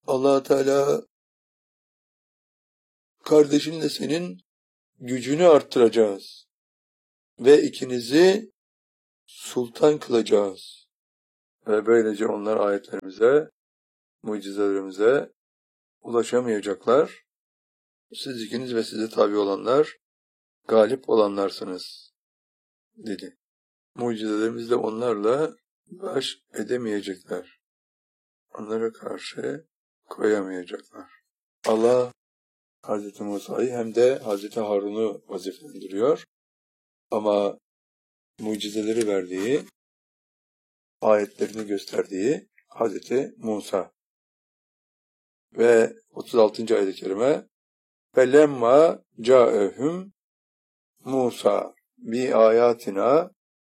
Allah Teala kardeşinle senin gücünü arttıracağız ve ikinizi sultan kılacağız. Ve böylece onlar ayetlerimize, mucizelerimize ulaşamayacaklar. Siz ikiniz ve size tabi olanlar galip olanlarsınız dedi. Mucizelerimizle onlarla baş edemeyecekler. Onlara karşı koyamayacaklar. Allah Hz. Musa'yı hem de Hz. Harun'u vazifelendiriyor. Ama mucizeleri verdiği, ayetlerini gösterdiği Hz. Musa. Ve 36. ayet-i kerime فَلَمَّا جَاءَهُمْ Musa bi ayatina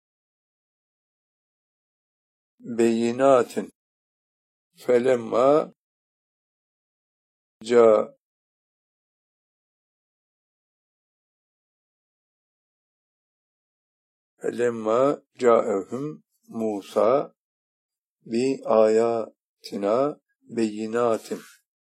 beyinatin felemma ca'ehum Musa bi ayatina beyinatin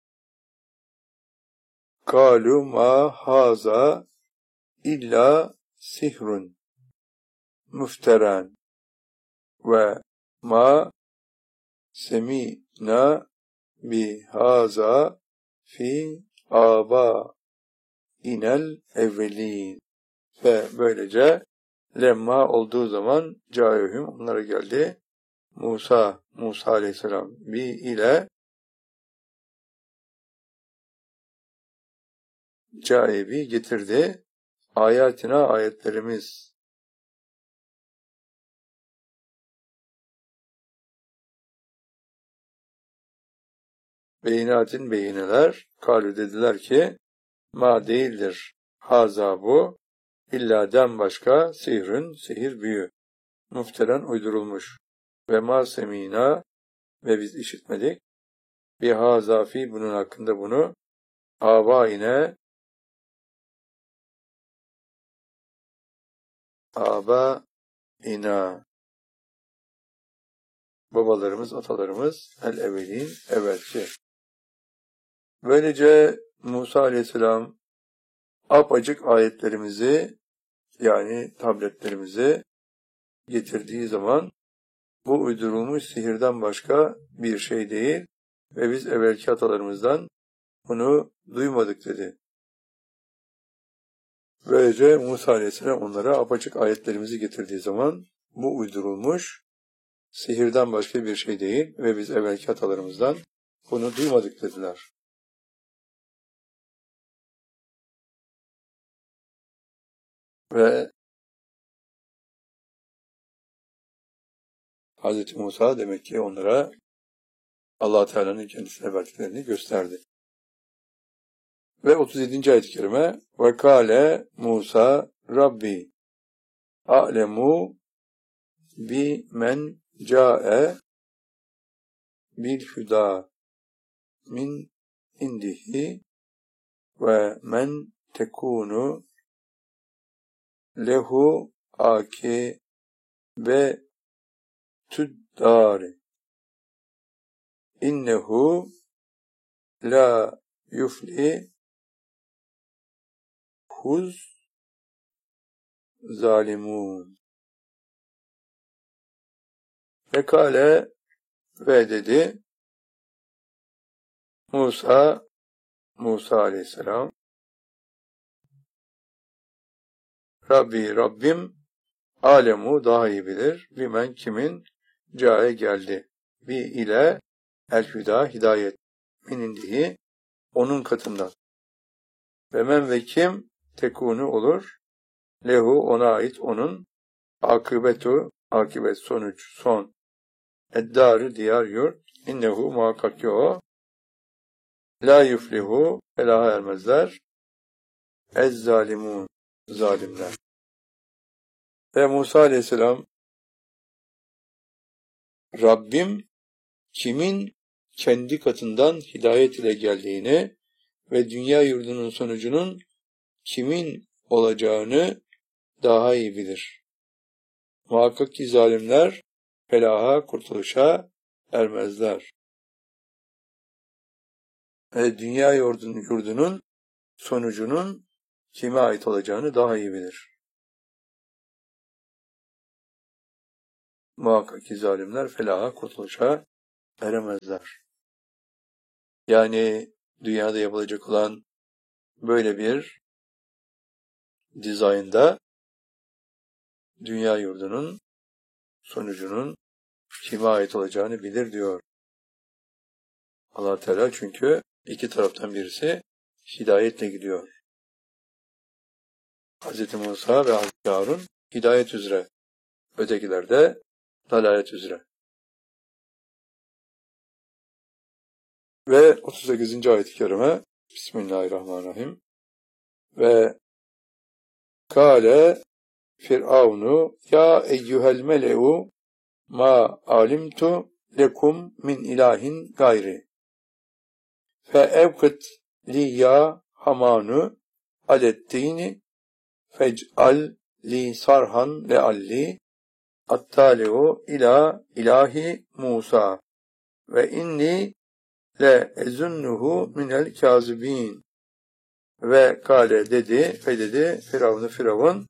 kalu ma haza illa sihrun müfteren ve ma semina bi haza fi aba inel evvelin. Ve böylece lemma olduğu zaman caihum onlara geldi. Musa aleyhisselam ile caibi getirdi. Ayatina ayetlerimiz. Beyinatin beyineler. Kalu dediler ki ma değildir. Haza bu. İlladen başka sihir büyü. Müfteren uydurulmuş. Ve ma semina ve biz işitmedik. Bihaza fi bunun hakkında bunu aba ina babalarımız, atalarımız el evvelin evvelki. Böylece Musa aleyhisselam apacık ayetlerimizi yani tabletlerimizi getirdiği zaman bu uydurulmuş sihirden başka bir şey değil ve biz evvelki atalarımızdan bunu duymadık dedi. Böylece Musa aleyhisselam onlara apaçık ayetlerimizi getirdiği zaman bu uydurulmuş sihirden başka bir şey değil ve biz evvelki atalarımızdan bunu duymadık dediler. Ve Hz. Musa demek ki onlara Allah Teala'nın kendisine verdiklerini gösterdi. Ve 37. ayet-i kerime ve kâle Musa Rabbi a'lemu bi men câe bil hüdâ min indihi ve men tekunu lehu ve tüddâri innehu la yufli huz zalimun. Ve kâle ve dedi Musa aleyhisselam Rabbim alemu daha iyi bilir bimen kimin cae geldi bi ile el-hüda hidayet min indihi onun katından ve men ve kim tekunu olur lehu ona ait onun akıbet sonuç son eddarı diyar yurt innehu muhakkak ki o la yuflihu felaha ermezler ez-zalimun zalimler. Ve Musa aleyhisselam Rabbim kimin kendi katından hidayet ile geldiğini ve dünya yurdunun sonucunun kimin olacağını daha iyi bilir. Muhakkak ki zalimler felaha, kurtuluşa ermezler. dünya yurdunun sonucunun kime ait olacağını daha iyi bilir. Muhakkak ki zalimler felaha, kurtuluşa eremezler. Yani dünyada yapılacak olan böyle bir dizaynda dünya yurdunun sonucunun kime ait olacağını bilir diyor. Allah Teala çünkü iki taraftan birisi hidayetle gidiyor. Hz. Musa ve Hz. Harun hidayet üzere. Ötekiler de dalalet üzere. Ve 38. ayet-i kerime Bismillahirrahmanirrahim. Ve kâle Firavunu ya eyyuhel mele'u ma alimtu lekum min ilahin gayri. Fe evkıt li ya hamanu aleddini fec'al li sarhan lealli attali'u ila ilahi Musa ve inni le ezunnuhu minel kazibin. Ve kâle dedi Firavun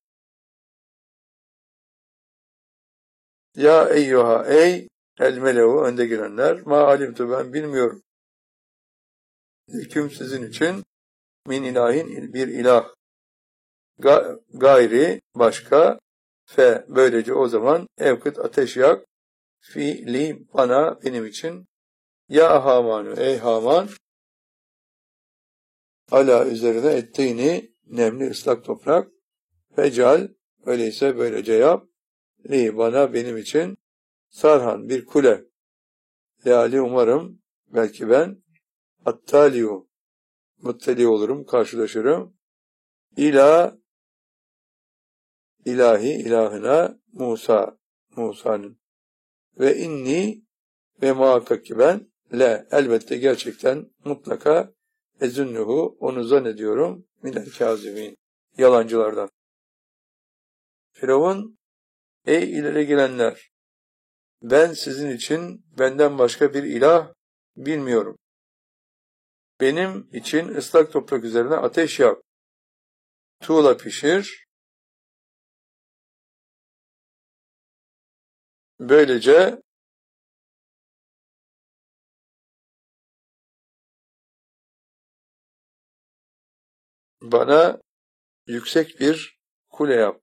ya eyyuha ey el meleğu önde girenler ma alimtu ben bilmiyorum. Hüküm sizin için min ilahin bir ilah gayri başka fe böylece o zaman evkıt ateş yak fiili bana benim için ya Hamanu ey Haman ala üzerine ettiğini nemli ıslak toprak fecal öyleyse böylece yap li bana benim için sarhan bir kule leali umarım belki ben attaliu muttali olurum karşılaşırım ilahına Musa'nın ve inni ve muhakkak ki ben elbette gerçekten mutlaka ezünnuhu onu zannediyorum minel kâzibîn yalancılardan. Firavun ey ileri gelenler ben sizin için benden başka bir ilah bilmiyorum. Benim için ıslak toprak üzerine ateş yak. Tuğla pişir. Böylece bana yüksek bir kule yap.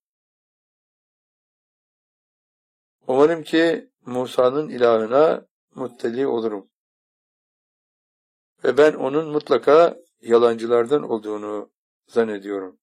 Umarım ki Musa'nın ilahına muttali olurum. Ve ben onun mutlaka yalancılardan olduğunu zannediyorum.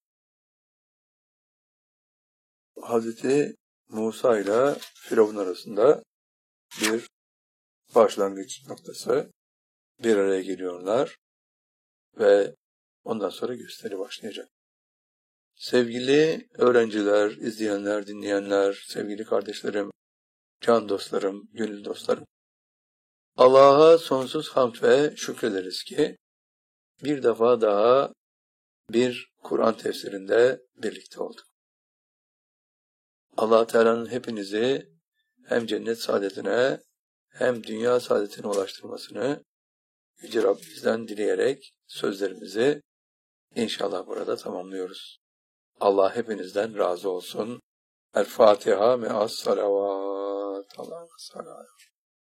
Hazreti Musa ile Firavun arasında bir başlangıç noktası. Bir araya geliyorlar ve ondan sonra gösteri başlayacak. Sevgili öğrenciler, izleyenler, dinleyenler, sevgili kardeşlerim, can dostlarım, gönül dostlarım. Allah'a sonsuz hamd ve şükrederiz ki bir defa daha bir Kur'an tefsirinde birlikte olduk. Allah Teala'nın hepinizi hem cennet saadetine hem dünya saadetine ulaştırmasını Yüce Rabbimizden dileyerek sözlerimizi inşallah burada tamamlıyoruz. Allah hepinizden razı olsun. El Fatiha me'as salavat. Allah'a salat.